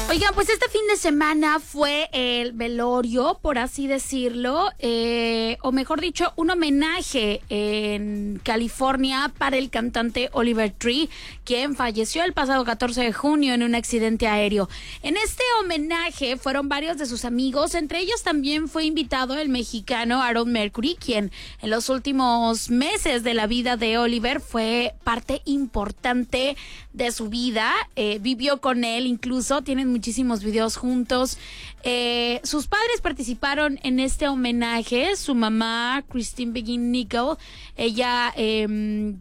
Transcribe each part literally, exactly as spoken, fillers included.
Oigan, pues este fin de semana fue el velorio, por así decirlo, eh, o mejor dicho, un homenaje en California para el cantante Oliver Tree, quien falleció el pasado catorce de junio en un accidente aéreo. En este homenaje fueron varios de sus amigos, entre ellos también fue invitado el mexicano Aaron Mercury, quien en los últimos meses de la vida de Oliver fue parte importante de su vida, eh, vivió con él incluso, tienen muchísimos videos juntos. Eh, sus padres participaron en este homenaje. Su mamá, Christine Begin Nickel, ella eh,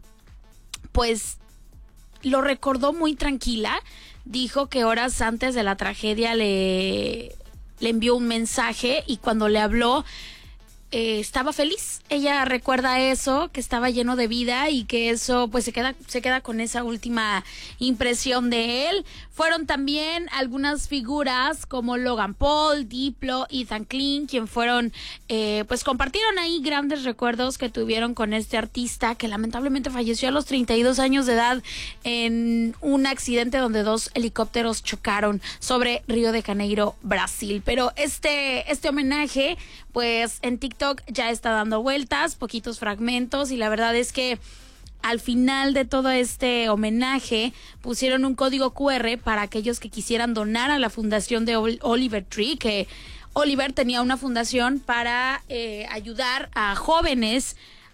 pues lo recordó muy tranquila. Dijo que horas antes de la tragedia le, le envió un mensaje y cuando le habló Eh, estaba feliz. Ella recuerda eso, que estaba lleno de vida y que eso pues se queda, se queda con esa última impresión de él. Fueron también algunas figuras como Logan Paul, Diplo, Ethan Klein, quien fueron, eh, pues compartieron ahí grandes recuerdos que tuvieron con este artista que lamentablemente falleció a los treinta y dos años de edad en un accidente donde dos helicópteros chocaron sobre Río de Janeiro, Brasil. Pero este, este homenaje pues en TikTok ya está dando vueltas, poquitos fragmentos, y la verdad es que al final de todo este homenaje pusieron un código cu erre para aquellos que quisieran donar a la fundación de Oliver Tree, que Oliver tenía una fundación para eh, ayudar a jóvenes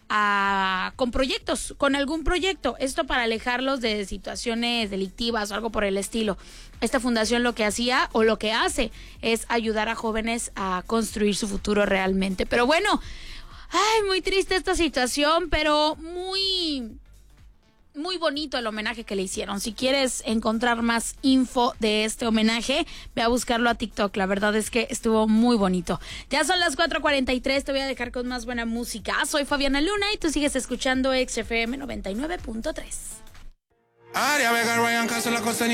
a, con proyectos, con algún proyecto, esto para alejarlos de situaciones delictivas o algo por el estilo. Esta fundación lo que hacía o lo que hace es ayudar a jóvenes a construir su futuro realmente. Pero bueno, ay, muy triste esta situación, pero muy, muy bonito el homenaje que le hicieron. Si quieres encontrar más info de este homenaje, ve a buscarlo a TikTok. La verdad es que estuvo muy bonito. Ya son las cuatro cuarenta y tres, te voy a dejar con más buena música. Soy Fabiana Luna y tú sigues escuchando X F M noventa y nueve punto tres. Área Vega, Ryan Castro, la costa